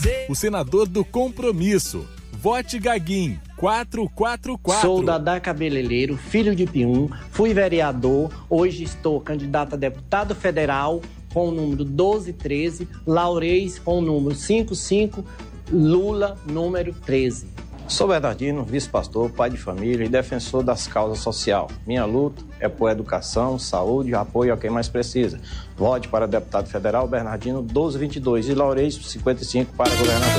O senador do Compromisso. Vote Gaguinho, 444. Sou Dadá Cabeleireiro, filho de Pium, fui vereador, hoje estou candidato a deputado federal com o número 1213, Laureis com o número 55, Lula, número 13. Sou Bernardino, vice-pastor, pai de família e defensor das causas sociais. Minha luta é por educação, saúde e apoio a quem mais precisa. Vote para deputado federal Bernardino 1222 e Laureis 55 para governador.